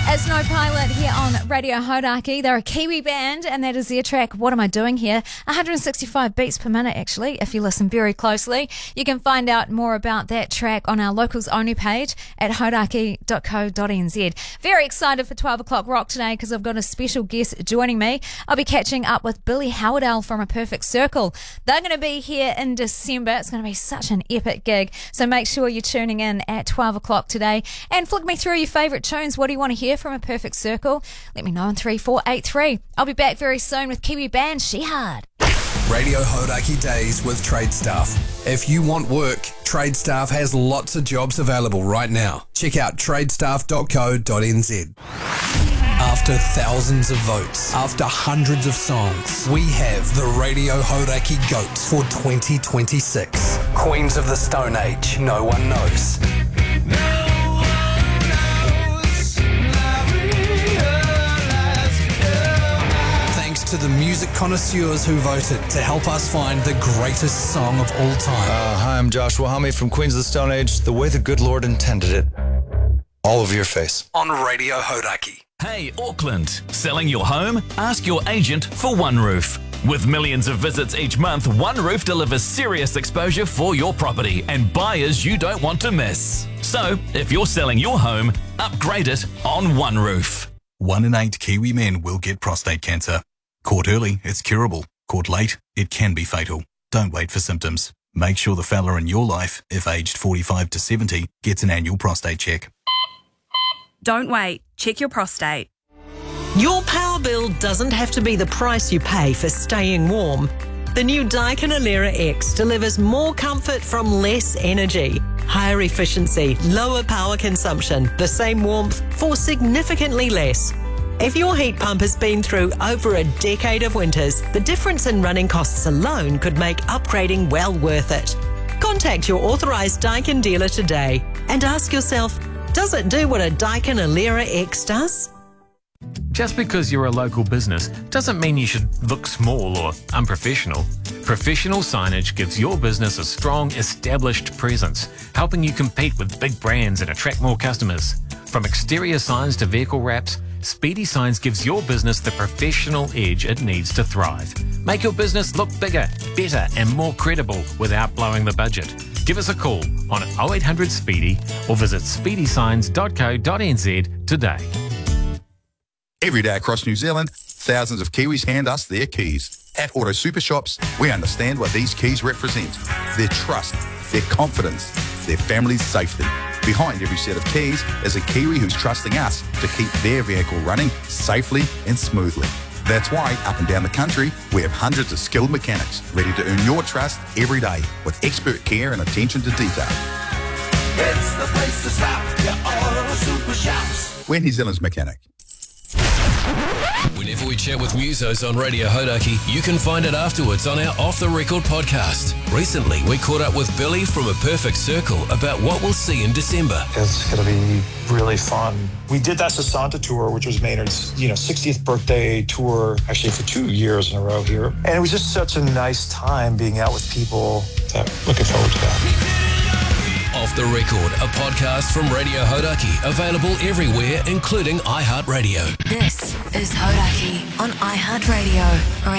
As No Pilot here on Radio Hodaki. They're a Kiwi band, and that is their track, What Am I Doing Here? 165 beats per minute, actually, if you listen very closely. You can find out more about that track on our Locals Only page at hodaki.co.nz. Very excited for 12 o'clock rock today because I've got a special guest joining me. I'll be catching up with Billy Howardell from A Perfect Circle. They're going to be here in December. It's going to be such an epic gig, so make sure you're tuning in at 12 o'clock today and flick me through your favourite tunes. What do you want to hear from A Perfect Circle? Let me know on 3483. I'll be back very soon with Kiwi band Shehad. Radio Hodaki Days with Trade Staff. If you want work, Trade Staff has lots of jobs available right now. Check out tradestaff.co.nz. After thousands of votes, after hundreds of songs, we have the Radio Hodaki GOATs for 2026. Queens of the Stone Age, no one knows. To the music connoisseurs who voted to help us find the greatest song of all time. Hi, I'm Josh Wahami from Queens of the Stone Age, the way the good Lord intended it. All over your face. On Radio Hodaki. Hey, Auckland. Selling your home? Ask your agent for One Roof. With millions of visits each month, One Roof delivers serious exposure for your property and buyers you don't want to miss. So, if you're selling your home, upgrade it on One Roof. 1 in 8 Kiwi men will get prostate cancer. Caught early, it's curable. Caught late, it can be fatal. Don't wait for symptoms. Make sure the fella in your life, if aged 45 to 70, gets an annual prostate check. Don't wait. Check your prostate. Your power bill doesn't have to be the price you pay for staying warm. The new Daikin Alera X delivers more comfort from less energy. Higher efficiency, lower power consumption, the same warmth for significantly less. If your heat pump has been through over a decade of winters, the difference in running costs alone could make upgrading well worth it. Contact your authorised Daikin dealer today and ask yourself, does it do what a Daikin Alera X does? Just because you're a local business doesn't mean you should look small or unprofessional. Professional signage gives your business a strong, established presence, helping you compete with big brands and attract more customers. From exterior signs to vehicle wraps, Speedy Signs gives your business the professional edge it needs to thrive. Make your business look bigger, better and more credible without blowing the budget. Give us a call on 0800 Speedy or visit speedysigns.co.nz today. Every day across New Zealand, thousands of Kiwis hand us their keys. At Auto Super Shops, we understand what these keys represent. Their trust, their confidence, their family's safety. Behind every set of keys is a Kiwi who's trusting us to keep their vehicle running safely and smoothly. That's why, up and down the country, we have hundreds of skilled mechanics ready to earn your trust every day with expert care and attention to detail. It's the place to stop, your Auto Super Shops. We're New Zealand's mechanic. Whenever we chat with musos on Radio Hodaki, you can find it afterwards on our Off The Record podcast. Recently, we caught up with Billy from A Perfect Circle about what we'll see in December. It's going to be really fun. We did that Sasanta tour, which was Maynard's 60th birthday tour, actually for 2 years in a row here. And it was just such a nice time being out with people. Looking forward to that. Off The Record, a podcast from Radio Hodaki, available everywhere, including iHeartRadio. This is Hodaki on iHeartRadio.